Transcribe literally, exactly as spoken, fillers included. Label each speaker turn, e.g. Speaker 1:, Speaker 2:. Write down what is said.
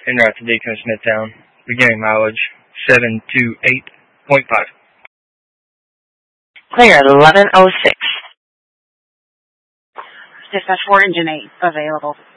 Speaker 1: en route to Deacon Smithtown. Beginning mileage seven two eight point five.
Speaker 2: Clear at eleven oh six.
Speaker 3: Dispatch four, engine eight available.